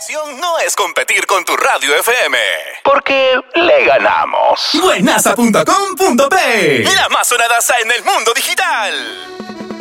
misión no es competir con tu radio FM, porque le ganamos. Buenaza.com.p, la más sonadaza en el mundo digital.